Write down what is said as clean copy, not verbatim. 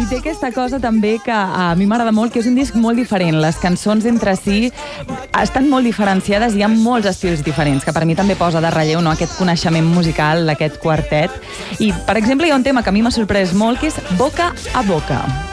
I té aquesta cosa també que a mi m'agrada molt, que és un disc molt diferent. Les cançons entre si estan molt diferenciades, hi ha molts estils diferents, que per mi també posa de relleu, no, aquest coneixement musical d'aquest quartet. I, per exemple, hi ha un tema que a mi m'ha sorprès molt, que és Boca a Boca.